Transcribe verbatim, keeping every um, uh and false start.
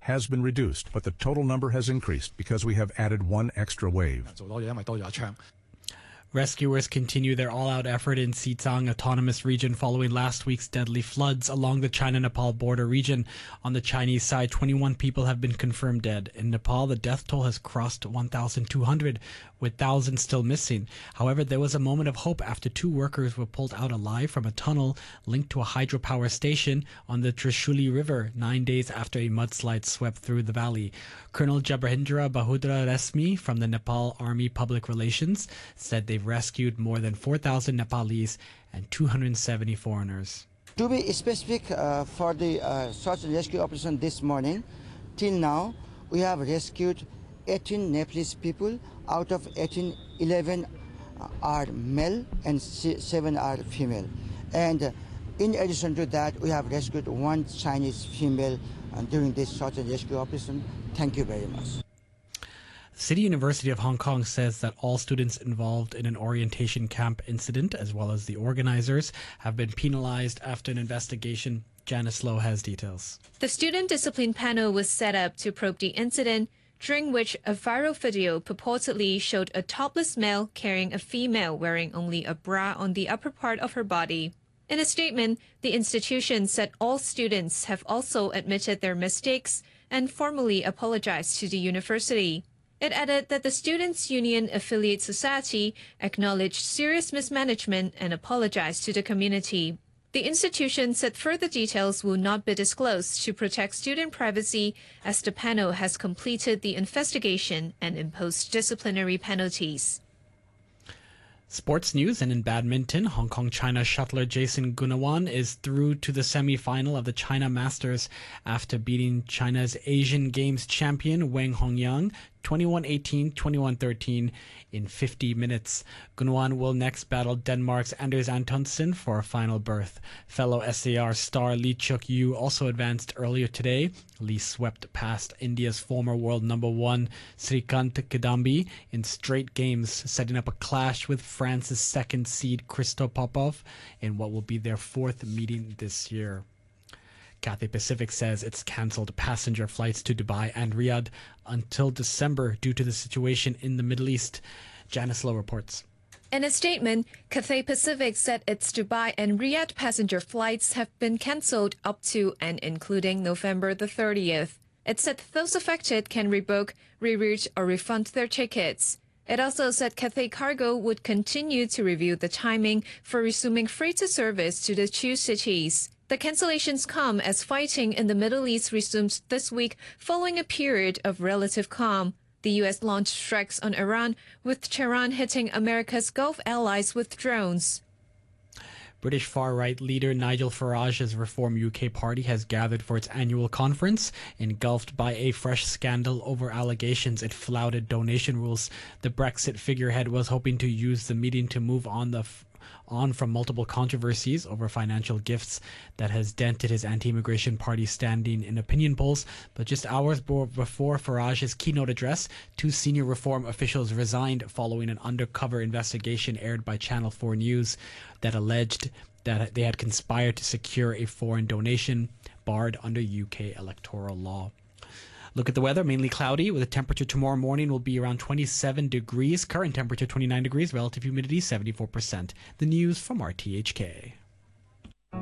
has been reduced, but the total number has increased because we have added one extra wave. Rescuers continue their all-out effort in Xizang Autonomous Region following last week's deadly floods along the China-Nepal border region. On the Chinese side, twenty-one people have been confirmed dead. In Nepal, the death toll has crossed one thousand two hundred, with thousands still missing. However, there was a moment of hope after two workers were pulled out alive from a tunnel linked to a hydropower station on the Trishuli River nine days after a mudslide swept through the valley. Colonel Jabrahendra Bahudra Resmi from the Nepal Army Public Relations said they've rescued more than four thousand Nepalese and two hundred seventy foreigners. To be specific, uh, for the uh, search and rescue operation this morning, till now, we have rescued eighteen Nepalese people. Out of eighteen, eleven are male and seven are female. And uh, in addition to that, we have rescued one Chinese female uh, during this search and rescue operation. Thank you very much. City University of Hong Kong says that all students involved in an orientation camp incident, as well as the organizers, have been penalized after an investigation. Janice Lowe has details. The student discipline panel was set up to probe the incident, during which a viral video purportedly showed a topless male carrying a female wearing only a bra on the upper part of her body. In a statement, the institution said all students have also admitted their mistakes and formally apologized to the university. It added that the Students' Union Affiliate Society acknowledged serious mismanagement and apologized to the community. The institution said further details will not be disclosed to protect student privacy, as the panel has completed the investigation and imposed disciplinary penalties. Sports news, and in badminton, Hong Kong-China shuttler Jason Gunawan is through to the semi-final of the China Masters after beating China's Asian Games champion Wang Hongyang twenty-one eighteen, twenty-one thirteen in fifty minutes. Gunawan will next battle Denmark's Anders Antonsen for a final berth. Fellow S A R star Lee Chuk-yu also advanced earlier today. Lee swept past India's former world number one Srikant Kidambi in straight games, setting up a clash with France's second seed Christo Popov in what will be their fourth meeting this year. Cathay Pacific says it's cancelled passenger flights to Dubai and Riyadh until December due to the situation in the Middle East. Janice Lowe reports. In a statement, Cathay Pacific said its Dubai and Riyadh passenger flights have been cancelled up to and including November the thirtieth. It said those affected can rebook, reroute, or refund their tickets. It also said Cathay Cargo would continue to review the timing for resuming freighter service to the two cities. The cancellations come as fighting in the Middle East resumes this week following a period of relative calm. The U S launched strikes on Iran, with Tehran hitting America's Gulf allies with drones. British far-right leader Nigel Farage's Reform U K party has gathered for its annual conference, engulfed by a fresh scandal over allegations it flouted donation rules. The Brexit figurehead was hoping to use the meeting to move on the f on from multiple controversies over financial gifts that has dented his anti-immigration party standing in opinion polls. But just hours before Farage's keynote address, two senior Reform officials resigned following an undercover investigation aired by Channel four News that alleged that they had conspired to secure a foreign donation barred under U K electoral law. Look at the weather, mainly cloudy, with a temperature tomorrow morning will be around twenty-seven degrees. Current temperature twenty-nine degrees, relative humidity seventy-four percent. The news from R T H K.